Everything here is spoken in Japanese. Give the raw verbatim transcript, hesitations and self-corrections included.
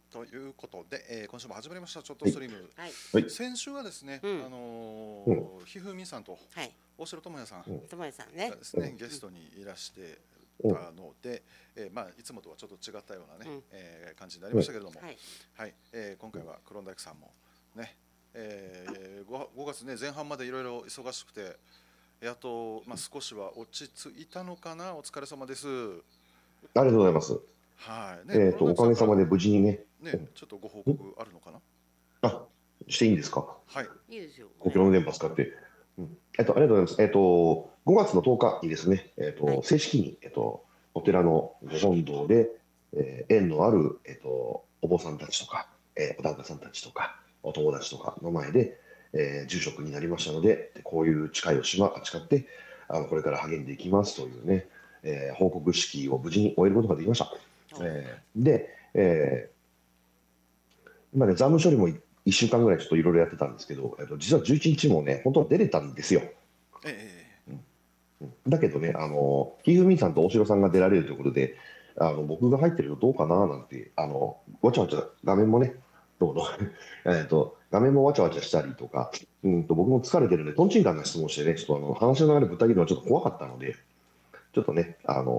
ということで、えー今週も始まりました、ちょっとストリーム。 はい。 はい。 先週はですね、 うんあのうん。 ーひふみさんとはい。 大城智也さんうん。 ともえさんね。 がですね、 うん。 ゲストにいらしてうん。 たので、えーまあ、いつもとはちょっと違ったようなね、 うん。 えー感じになりうん。 ましたけれども、 はい。 はい、えー今回はクロンダイクさんもね、えー、ご, がつね、前半までいろいろ忙しくて、やっと、まあ、少しは落ち着いたのかな。お疲れ様です。 ありがとうございます。 はい。ね、クえっと、 ロンダイクさんからおかげさまで無事にね、うね、 ん。 ちょっとご報ん告あるのかな。 あ、していいんですか？ はい。 いいですよ。はい。 公共の電波使って。うん。えっと、ありがとうございます。えっと、ごがつのとおかにですね、えっと、 はい。 正式に、えっと、お寺のご本堂で、えー縁のある、えっと、お坊さんたちとか、えーお檀家さんたちとか、お友達とかの前で、えー住職になりましたので、でこういう誓いをしま、誓って、あの、これから励んでいきますというね、えー報告式を無事に終えることができました。 おう。 えーで、えー今ね、残務処理もいいっしゅうかんぐらいちょっといろいろやってたんですけど、えっと、実はじゅういちにちもね、本当は出れたんですよ。 ええうんうんだけどね、あの、ひふみさんと大城さんが出られるということで、あの、僕が入ってるとどうかななんて、あの、わちゃわちゃ、画面もね、どうぞ、えっと、画面もわちゃわちゃしたりとか、うんと、僕も疲れてるんで、トンチンカンな質問してね、ちょっとあの、話の流れぶった切るのはちょっと怖かったので、ちょっとね、あの、